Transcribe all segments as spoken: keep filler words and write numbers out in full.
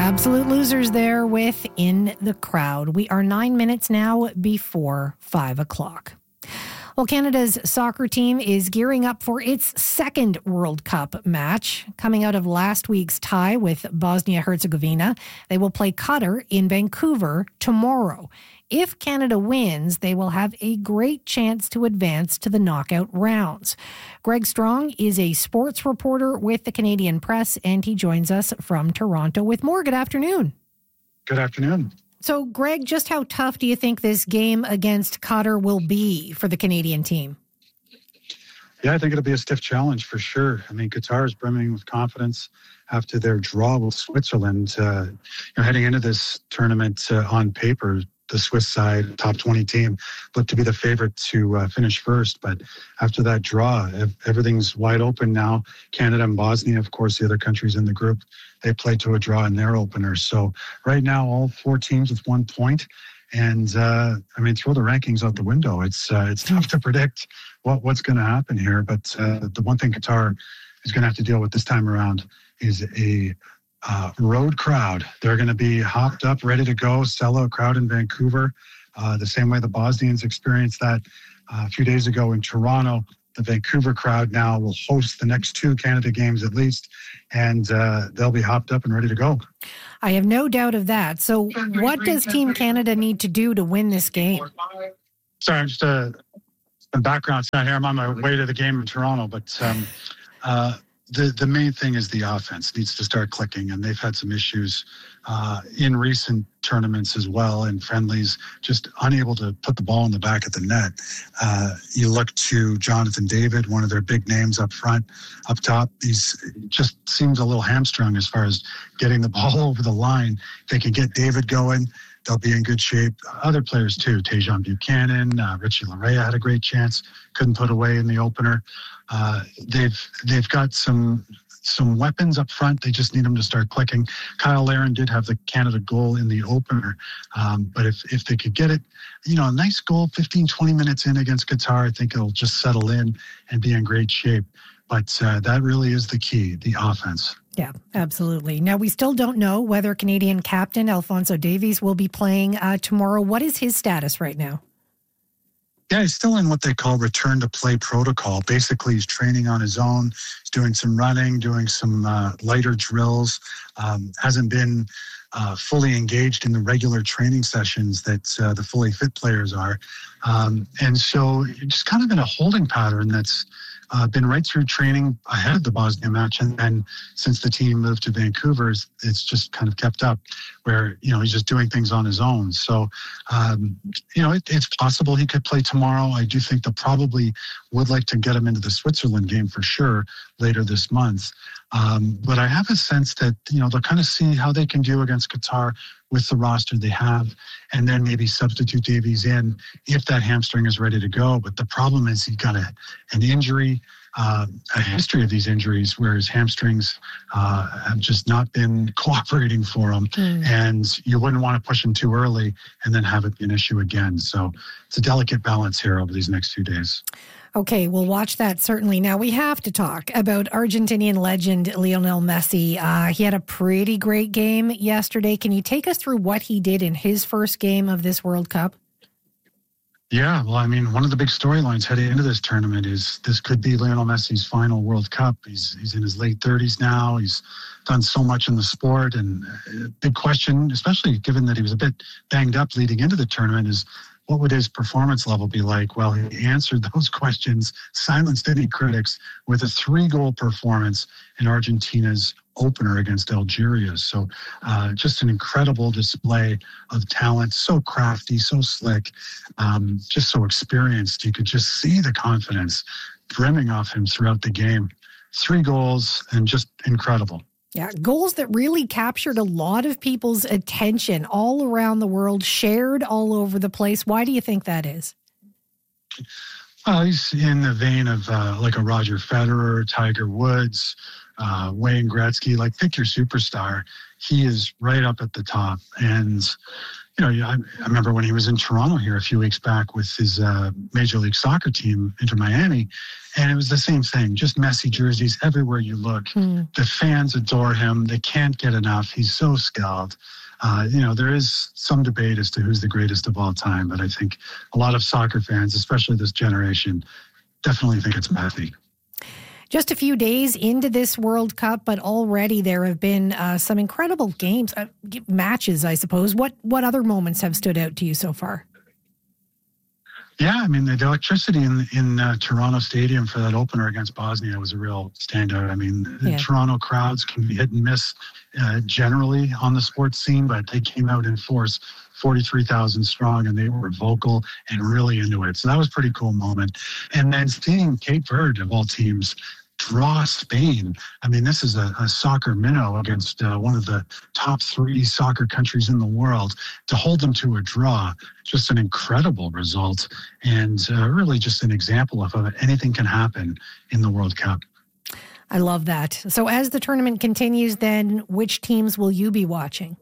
Absolute Losers there with In the Crowd. We are nine minutes now before five o'clock. Well, Canada's soccer team is gearing up for its second World Cup match. Coming out of last week's tie with Bosnia-Herzegovina, they will play Qatar in Vancouver tomorrow. If Canada wins, they will have a great chance to advance to the knockout rounds. Greg Strong is a sports reporter with the Canadian Press, and he joins us from Toronto with more. Good afternoon. Good afternoon. So, Greg, just how tough do you think this game against Qatar will be for the Canadian team? Yeah, I think it'll be a stiff challenge for sure. I mean, Qatar is brimming with confidence after their draw with Switzerland. Uh, you know, heading into this tournament uh, on paper, the Swiss side, top twenty team, looked to be the favorite to uh, finish first. But after that draw, everything's wide open now. Canada and Bosnia, of course, the other countries in the group, they played to a draw in their openers. So right now, all four teams with one point. And, uh, I mean, throw the rankings out the window. It's uh, it's tough to predict what, what's going to happen here. But uh, the one thing Qatar is going to have to deal with this time around is a Uh, road crowd. They're going to be hopped up, ready to go, sellout crowd in Vancouver, uh, the same way the Bosnians experienced that uh, a few days ago in Toronto. The Vancouver crowd now will host the next two Canada games at least, and uh, they'll be hopped up and ready to go. I have no doubt of that. So what does Team Canada need to do to win this game? Sorry, I'm just uh, some background sound here. I'm on my way to the game in Toronto, but um, uh, The the main thing is the offense needs to start clicking, and they've had some issues uh, in recent tournaments as well, and friendlies, just unable to put the ball in the back of the net. Uh, you look to Jonathan David, one of their big names up front, up top. He's just seems a little hamstrung as far as getting the ball over the line. If they can get David going, they'll be in good shape. Other players too, Tejan Buchanan, uh, Richie Larea had a great chance, couldn't put away in the opener. Uh, they've they've got some some weapons up front. They just need them to start clicking. Kyle Larin did have the Canada goal in the opener, um, but if if they could get it, you know, a nice goal, fifteen, twenty minutes in against Qatar, I think it'll just settle in and be in great shape. But uh, that really is the key, the offense. Yeah, absolutely. Now, we still don't know whether Canadian captain Alphonso Davies will be playing uh, tomorrow. What is his status right now? Yeah, he's still in what they call return to play protocol. Basically, he's training on his own. He's doing some running, doing some uh, lighter drills. Um, hasn't been uh, fully engaged in the regular training sessions that uh, the fully fit players are. Um, and so just kind of in a holding pattern that's Uh, been right through training ahead of the Bosnia match, and then since the team moved to Vancouver, it's just kind of kept up where, you know, he's just doing things on his own. So, um, you know, it, it's possible he could play tomorrow. I do think they'll probably would like to get him into the Switzerland game for sure later this month. Um, but I have a sense that, you know, they'll kind of see how they can do against Qatar with the roster they have, and then maybe substitute Davies in if that hamstring is ready to go. But the problem is he got a, an injury, uh, a history of these injuries where his hamstrings uh, have just not been cooperating for him. Mm. And you wouldn't want to push him too early and then have it be an issue again. So it's a delicate balance here over these next few days. Okay, we'll watch that certainly. Now, we have to talk about Argentinian legend Lionel Messi. Uh, he had a pretty great game yesterday. Can you take us through what he did in his first game of this World Cup? Yeah, well, I mean, one of the big storylines heading into this tournament is this could be Lionel Messi's final World Cup. He's he's in his late thirties now. He's done so much in the sport. And a big question, especially given that he was a bit banged up leading into the tournament, is what would his performance level be like? Well, he answered those questions, silenced any critics with a three-goal performance in Argentina's opener against Algeria. So uh, just an incredible display of talent, so crafty, so slick, um, just so experienced. You could just see the confidence brimming off him throughout the game. Three goals and just incredible. Yeah, goals that really captured a lot of people's attention all around the world, shared all over the place. Why do you think that is? Well, he's in the vein of uh, like a Roger Federer, Tiger Woods, uh, Wayne Gretzky, like pick your superstar. He is right up at the top. And, you know, I, I remember when he was in Toronto here a few weeks back with his uh, Major League Soccer team, Inter Miami, and it was the same thing, just messy jerseys everywhere you look. Mm. The fans adore him. They can't get enough. He's so skilled. Uh, you know, there is some debate as to who's the greatest of all time, but I think a lot of soccer fans, especially this generation, definitely think it's Matthew. Just a few days into this World Cup, but already there have been uh, some incredible games, uh, matches, I suppose. What what other moments have stood out to you so far? Yeah, I mean, the electricity in in uh, Toronto Stadium for that opener against Bosnia was a real standout. I mean, the yeah. Toronto crowds can be hit and miss uh, generally on the sports scene, but they came out in force, forty-three thousand strong, and they were vocal and really into it. So that was a pretty cool moment. And then seeing Cape Verde, of all teams, draw Spain. I mean, this is a, a soccer minnow against uh, one of the top three soccer countries in the world. To hold them to a draw, just an incredible result, and uh, really just an example of uh, anything can happen in the World Cup. I love that. So as the tournament continues, then which teams will you be watching?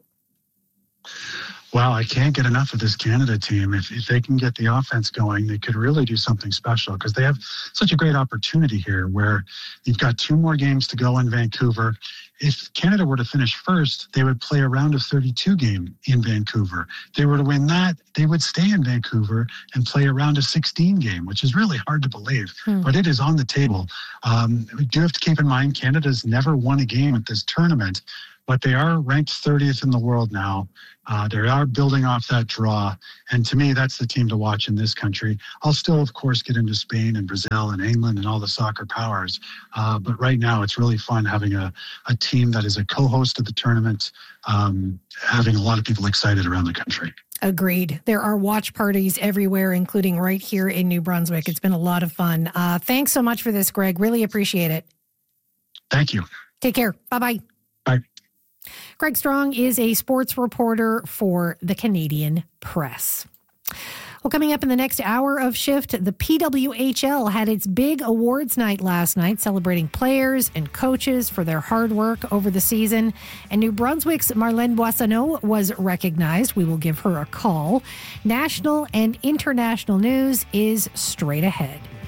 Well, I can't get enough of this Canada team. If, if they can get the offense going, they could really do something special because they have such a great opportunity here where you've got two more games to go in Vancouver. If Canada were to finish first, they would play a round of thirty-two game in Vancouver. If they were to win that, they would stay in Vancouver and play a round of sixteen game, which is really hard to believe, hmm. but it is on the table. Um, we do have to keep in mind Canada's never won a game at this tournament, but they are ranked thirtieth in the world now. Uh, they are building off that draw. And to me, that's the team to watch in this country. I'll still, of course, get into Spain and Brazil and England and all the soccer powers. Uh, but right now, it's really fun having a, a team that is a co-host of the tournament, um, having a lot of people excited around the country. Agreed. There are watch parties everywhere, including right here in New Brunswick. It's been a lot of fun. Uh, thanks so much for this, Greg. Really appreciate it. Thank you. Take care. Bye-bye. Bye. Greg Strong is a sports reporter for the Canadian Press. Well, coming up in the next hour of Shift, the P W H L had its big awards night last night, celebrating players and coaches for their hard work over the season. And New Brunswick's Marlène Boissonneau was recognized. We will give her a call. National and international news is straight ahead.